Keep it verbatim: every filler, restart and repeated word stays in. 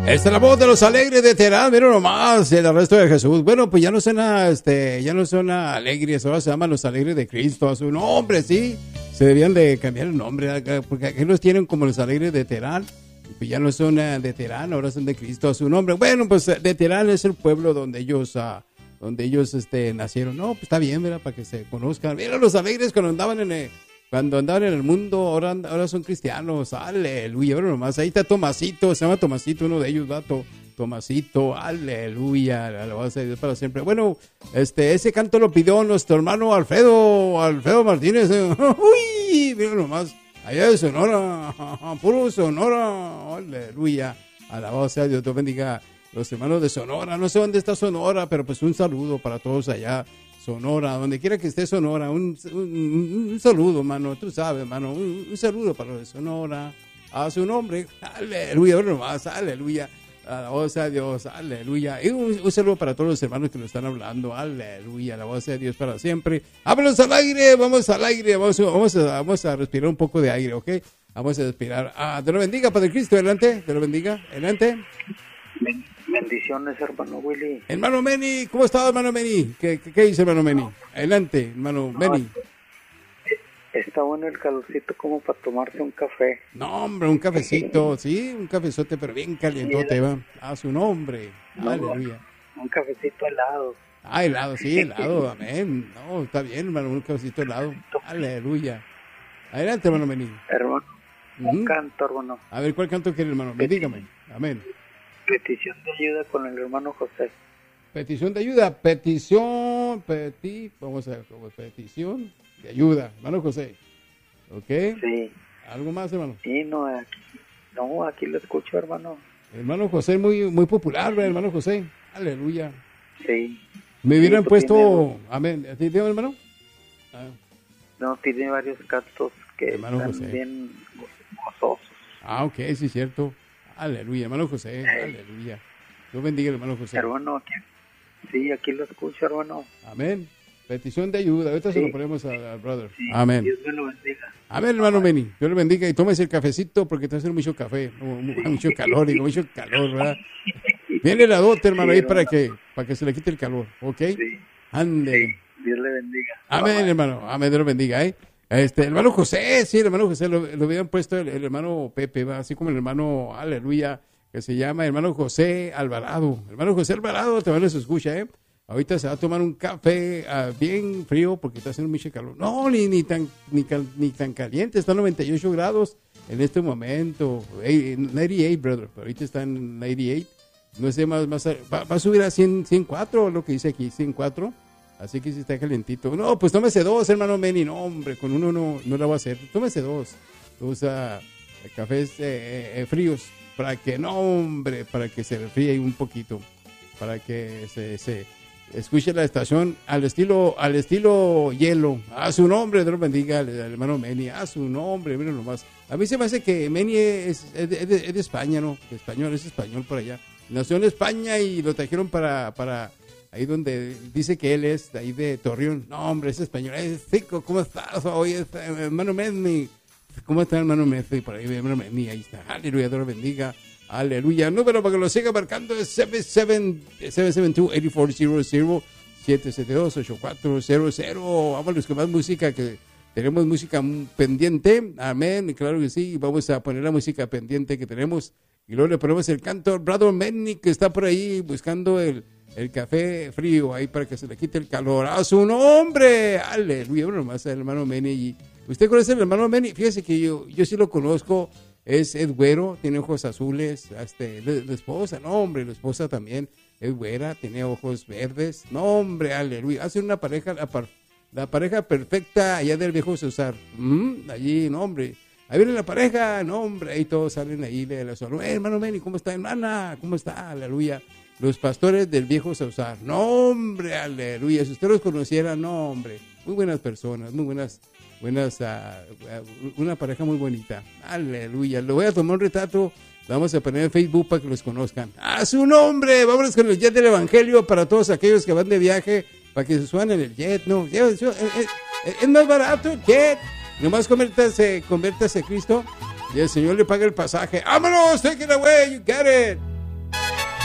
Esta es la voz de los alegres de Terán, miren nomás, el arresto de Jesús. Bueno, pues ya no suena, este, ya no suena alegres, ahora se llaman los alegres de Cristo, a su nombre, sí. Se debían de cambiar el nombre, porque aquí los tienen como los alegres de Terán. Pues ya no son de Terán, ahora son de Cristo a su nombre. Bueno, pues de Terán es el pueblo donde ellos, uh, donde ellos este, nacieron. No, pues está bien, mira, para que se conozcan. Mira los alegres cuando andaban en el... Cuando andaban en el mundo, ahora, ahora son cristianos, aleluya, bueno, nomás, ahí está Tomasito, se llama Tomasito, uno de ellos, vato, Tomasito, aleluya, alabanza a Dios para siempre. Bueno, este, ese canto lo pidió nuestro hermano Alfredo, Alfredo Martínez, uy, mira nomás, allá de Sonora, puro Sonora, aleluya, alabanza a Dios, Dios bendiga los hermanos de Sonora, no sé dónde está Sonora, pero pues un saludo para todos allá. Sonora, donde quiera que esté Sonora, un, un, un saludo, hermano, tú sabes, hermano, un, un saludo para los de Sonora, a su nombre, aleluya, bueno más, aleluya, a la voz de Dios, aleluya, y un, un saludo para todos los hermanos que nos están hablando, aleluya, la voz de Dios para siempre. Vámonos al aire, vamos al aire, vamos, vamos, a, vamos a respirar un poco de aire, ¿ok? Vamos a respirar, ah, Dios lo bendiga, Padre Cristo, adelante, Dios lo bendiga, adelante. Bendiciones, hermano Willy. Hermano Meni, ¿cómo está, hermano Meni? ¿Qué, qué, qué dice, hermano Meni? Adelante, hermano no, Meni. Está bueno el calorcito como para tomarse un café. No, hombre, un cafecito, sí, un cafezote, pero bien calientote, sí, va. A su nombre, no, aleluya. Un cafecito helado. Ah, helado, sí, helado, amén. No, está bien, hermano, un cafecito helado. Aleluya. Adelante, hermano Meni. Hermano, uh-huh. un canto, hermano. A ver, ¿cuál canto quiere, hermano? Me dígame, amén. Petición de ayuda con el hermano José. Petición de ayuda, petición, peti, vamos a ver, como petición de ayuda, hermano José. ¿Ok? Sí. ¿Algo más, hermano? Sí, no, aquí, no, aquí lo escucho, hermano. Hermano José, muy, muy popular, ¿verdad, hermano José? Aleluya. Sí. Me hubieran sí, puesto, tiene... amén, ¿a ti, tío, hermano? Ah. No, tiene varios cantos que hermano están José. bien gozosos. Ah, ok, sí, es cierto. Aleluya, hermano José, hey. Aleluya. Dios bendiga, hermano José. Hermano, aquí, sí, aquí lo escucho, hermano. Amén. Petición de ayuda, ahorita sí. Se lo ponemos al brother. Sí. Amén. Dios me lo bendiga. Amén, hermano Meni. Dios le bendiga y tómese el cafecito porque está haciendo mucho café, mucho calor, digo, mucho calor, ¿verdad? Viene la dote, hermano, sí, ahí hermano. para que para que se le quite el calor, ¿ok? Sí. Ande. Sí. Dios le bendiga. Amén, Bye. hermano. Amén, Dios lo bendiga, ¿eh? Este, el hermano José, sí, el hermano José, lo, lo habían puesto el, el hermano Pepe, ¿va? Así como el hermano, aleluya, que se llama hermano José Alvarado. Hermano José Alvarado, también se escucha, ¿eh? Ahorita se va a tomar un café uh, bien frío porque está haciendo mucho calor. No, ni, ni, tan, ni, cal, ni tan caliente, está a noventa y ocho grados en este momento. Hey, noventa y ocho, brother, pero ahorita está en noventa y ocho. No sé, más, más va, va a subir a cien, ciento cuatro, lo que dice aquí, ciento cuatro. Así que si está calentito. No, pues tómese dos, hermano Meni. No, hombre, con uno no, no la va a hacer. Tómese dos. Usa cafés eh, eh, fríos para que, no, hombre, para que se refríe un poquito. Para que se, se escuche la estación al estilo al estilo hielo. A su nombre, Dios bendiga al, al hermano Meni. A su nombre, miren nomás. A mí se me hace que Meni es, es, de, es, de, es de España, ¿no? De español, es español por allá. Nació en España y lo trajeron para... para ahí donde dice que él es de ahí de Torreón. No, hombre, es español. Es Fico, ¿cómo estás? Oye, hermano Meni. ¿Cómo está, hermano Meni? Por ahí, hermano Meni, ahí está. Aleluya, Dios lo bendiga. Aleluya. Número para que lo siga marcando es siete siete dos, ocho cuatro cero cero, siete siete dos, ocho cuatro cero cero. Vámonos con más música, que tenemos música pendiente. Amén, claro que sí. Vamos a poner la música pendiente que tenemos. Y luego le ponemos el canto Brother Meni, que está por ahí buscando el... el café frío ahí para que se le quite el calor. ¡A su nombre! ¡Aleluya! Bueno, nomás el hermano Meni allí. ¿Usted conoce al hermano Meni? Fíjese que yo, yo sí lo conozco. Es, es güero, tiene ojos azules. Este, la, la esposa, no, hombre, la esposa también es güera, tiene ojos verdes. No, hombre, aleluya. Hace una pareja, la, par, la pareja perfecta allá del viejo César. ¿Mm? Allí, no, hombre. Ahí viene la pareja, no, hombre. Ahí todos salen ahí de la zona. Eh, hermano Meni, ¿cómo está, hermana? ¿Cómo está? Aleluya. Los pastores del viejo Sausar. No, hombre, aleluya. Si usted los conociera, no, hombre. Muy buenas personas, muy buenas, buenas, uh, una pareja muy bonita. Aleluya. Lo voy a tomar un retrato, lo vamos a poner en Facebook para que los conozcan. ¡A su nombre! Vámonos con el jet del evangelio para todos aquellos que van de viaje, para que se suban en el jet. No, es, es, es más barato el jet. Nomás conviértase, conviértase a Cristo y el Señor le paga el pasaje. ¡Vámonos! Take it away, you get it.